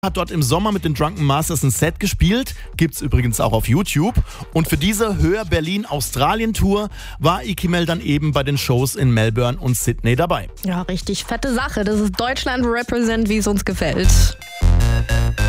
Hat dort im Sommer mit den Drunken Masters ein Set gespielt, gibt's übrigens auch auf YouTube. Und für diese Hör Berlin Australien Tour war Iki Mel dann eben bei den Shows in Melbourne und Sydney dabei. Ja, richtig fette Sache. Das ist Deutschland Represent, wie es uns gefällt.